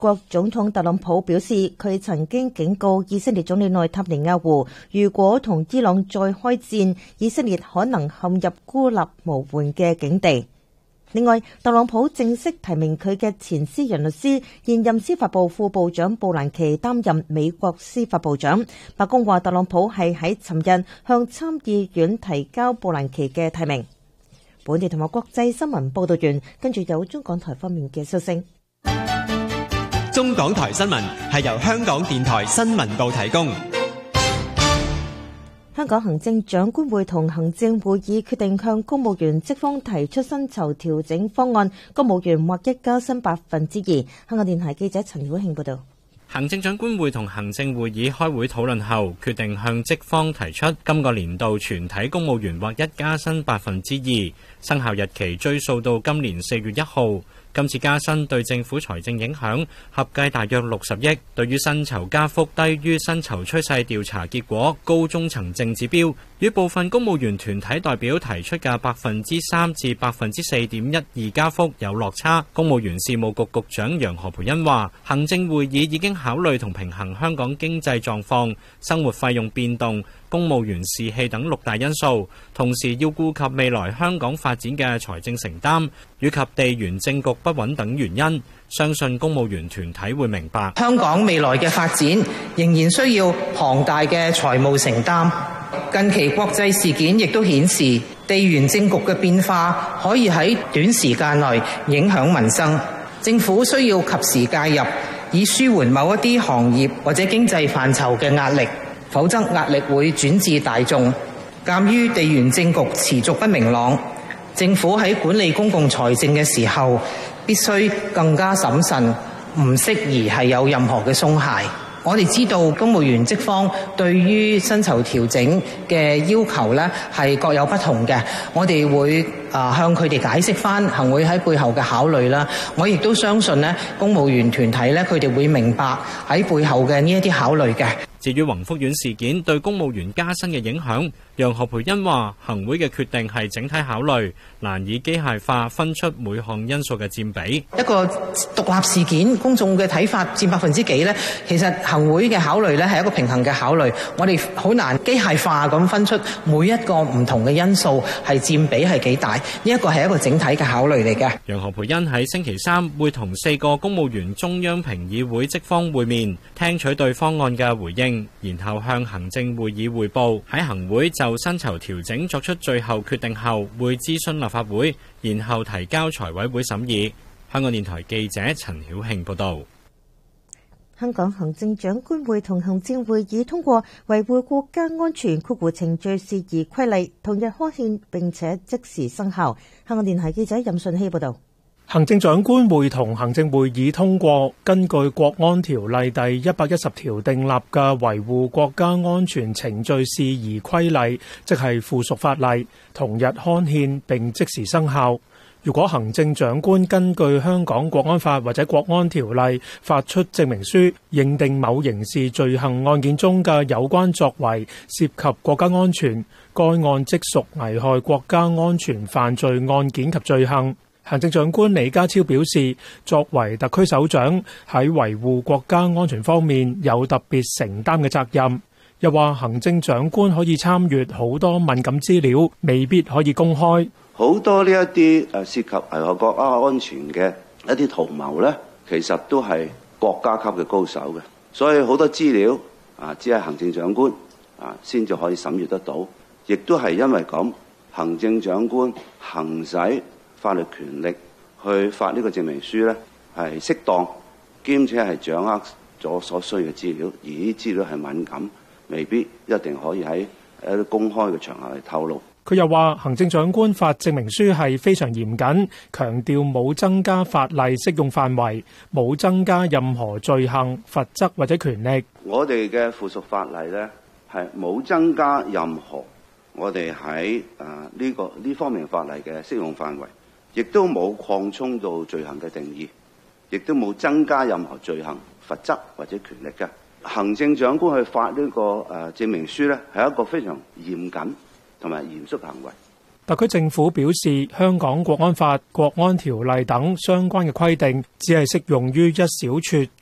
國總統特朗普表示，佢曾經警告以色列總理內塔尼亞胡，如果同伊朗再開戰，以色列可能陷入孤立無援嘅境地。另外，特朗普正式提名佢嘅前私人律師、現任司法部副部長布蘭奇擔任美國司法部長。白宮話，特朗普係喺尋日向參議院提交布蘭奇嘅提名。本地同埋國際新聞報道完，跟住有中港台方面嘅消息。 中港台新聞係由香港電台新聞部提供。 香港行政長官會同行政會議決定向公務員職方提出薪酬調整方案，公務員劃一加薪2%。香港電台記者陳曉慶報道。 行政長官會同行政會議開會討論後，決定向職方提出今個年度全體公務員劃一加薪2%，生效日期追溯到今年4月1號。今次加薪對政府財政影響合計大約60億，對於薪酬加幅低於薪酬趨勢調查結果高中層正指標，與部分公務員團體代表提出嘅3%至4.12%加幅有落差。公務員事務局局長楊何蓓茵話，行政會議已經考慮同平衡香港經濟狀況、生活費用變動、公務員士氣等6大因素，同時要顧及未來香港發展嘅財政承擔，以及地緣政局不穩等原因，相信公務員團體會明白香港未來嘅發展仍然需要龐大嘅財務承擔。近期國際事件亦都顯示，地緣政局嘅變化可以喺短時間內影響民生，政府需要及時介入，以舒緩某一啲行業或者經濟範疇嘅壓力，否則壓力會轉至大眾。鑑於地緣政局持續不明朗，政府喺管理公共財政嘅時候必須更加審慎，唔適宜係有任何嘅鬆懈。我哋知道公務員職方對於薪酬調整嘅要求呢係各有不同嘅，我哋會向佢哋解釋返行會喺背後嘅考慮啦。我亦都相信呢公務員團體呢，佢哋會明白喺背後嘅呢一啲考慮嘅。 至於宏福苑事件對公務員加薪嘅影響，楊何蓓茵話：行會嘅決定係整體考慮，難以機械化分出每項因素嘅佔比。 一個獨立事件，公眾嘅睇法佔幾%呢？其實行會嘅考慮呢係一個平衡嘅考慮，我哋好難機械化咁分出每一個唔同嘅因素係佔比係幾大，呢一個係一個整體嘅考慮嚟嘅。 楊何蓓茵喺星期三會同4個公務員中央評議會職方會面，聽取對方案嘅回應，然後向行政會議匯報。喺行會就薪酬調整作出最後決定後，會諮詢立法會，然後提交財委會審議。香港電台記者陳曉慶報道。 香港行政長官會同行政會議通過維護國家安全程序事宜規例，同日刊憲並且即時生效。香港電台記者任順希報道。 行政長官會同行政會議通過根據國安條例第110條訂立嘅維護國家安全程序事宜規例，即係附屬法例，同日刊憲並即時生效。如果行政長官根據香港國安法或者國安條例發出證明書，認定某刑事罪行案件中嘅有關作為涉及國家安全，該案即屬危害國家安全犯罪案件及罪行。行政長官李家超表示，作為特區首長，喺維護國家安全方面有特別承擔嘅責任。又話行政長官可以參閱好多敏感資料，未必可以公開。 好多呢一啲涉及危害國家安全嘅一啲圖謀呢，其實都係國家級嘅高手嘅，所以好多資料只係行政長官先至可以審閱得到，亦都係因為咁，行政長官行使法律權力去發呢個證明書呢，係適當，兼且係掌握咗所需嘅資料，而呢啲資料係敏感，未必一定可以喺一啲公開嘅場合嚟透露。 佢又話行政長官發證明書係非常嚴謹，強調冇增加法例適用範圍，冇增加任何罪行、罰則或者權力。 我哋嘅附屬法例呢，係冇增加任何我哋喺呢方面法例嘅適用範圍，亦都冇擴充到罪行嘅定義，亦都冇增加任何罪行、罰則或者權力嘅。行政長官去發呢個證明書呢，係一個非常嚴謹同埋嚴肅行為， 特區政府表示，香港國安法、國安條例等相關嘅規定，只係適用於一小撮